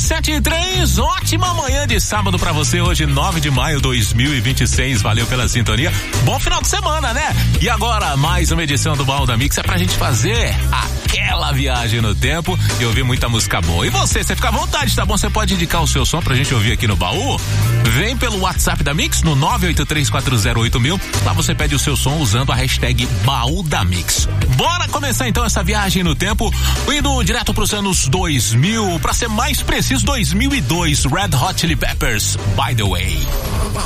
7:03, ótima manhã de sábado pra você, hoje 9 de maio de 2026, valeu pela sintonia, bom final de semana, né? E agora, mais uma edição do Baú da Mix, é pra gente fazer aquela viagem no tempo e ouvir muita música boa. E você fica à vontade, tá bom? Você pode indicar o seu som pra gente ouvir aqui no baú, vem pelo WhatsApp da Mix, no 983408000, lá você pede o seu som usando a hashtag Baú da Mix. Bora começar então essa viagem no tempo, indo direto pros anos 2000, pra ser mais preciso, 2002, Red Hot Chili Peppers, By The Way.